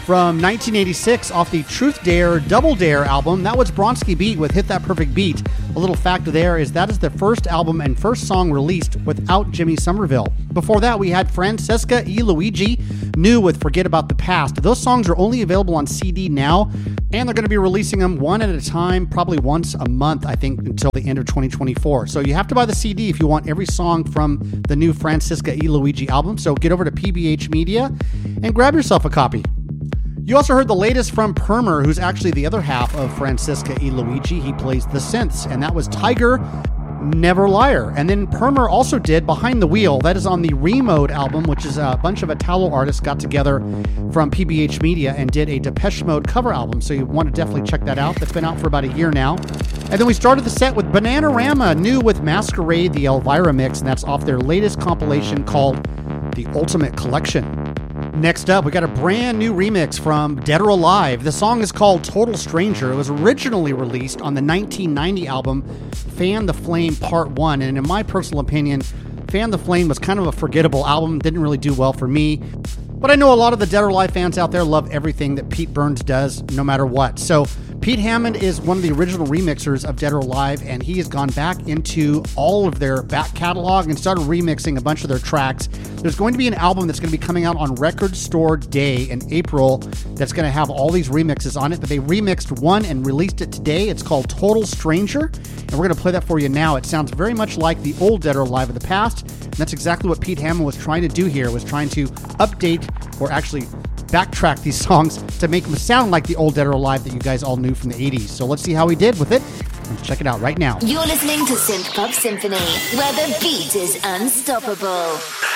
from 1986 off the Truth Dare Double Dare album. That was Bronski Beat with Hit That Perfect Beat. A little fact there is that is the first album and first song released without Jimmy Somerville. Before that, we had Francesca E. Luigi, New with Forget About the Past. Those songs are only available on CD now, and they're going to be releasing them one at a time, probably once a month, I think, until the end of 2024. So you have to buy the CD if you want every song from the new Francesca E. Luigi album. So get over to PBH Media and grab yourself a copy. You also heard the latest from Permer, who's actually the other half of Francesca E. Luigi. He plays the synths, and that was Tiger, Never Liar. And then Permer also did Behind the Wheel. That is on the Remode album, which is a bunch of Italo artists got together from PBH Media and did a Depeche Mode cover album. So you want to definitely check that out. That's been out for about a year now. And then we started the set with Bananarama, New with Masquerade, the Elvira mix, and that's off their latest compilation called The Ultimate Collection. Next up, we got a brand new remix from Dead or Alive. The song is called Total Stranger. It was originally released on the 1990 album Fan the Flame Part 1. And in my personal opinion, Fan the Flame was kind of a forgettable album. Didn't really do well for me. But I know a lot of the Dead or Alive fans out there love everything that Pete Burns does, no matter what. So Pete Hammond is one of the original remixers of Dead or Alive, and he has gone back into all of their back catalog and started remixing a bunch of their tracks. There's going to be an album that's going to be coming out on Record Store Day in April that's going to have all these remixes on it, but they remixed one and released it today. It's called Total Stranger, and we're going to play that for you now. It sounds very much like the old Dead or Alive of the past, and that's exactly what Pete Hammond was trying to do here, was trying to update or actually backtrack these songs to make them sound like the old Dead or Alive that you guys all knew from the 80s. So let's see how he did with it. Let's check it out right now. You're listening to Synth Pop Symphony, where the beat is unstoppable.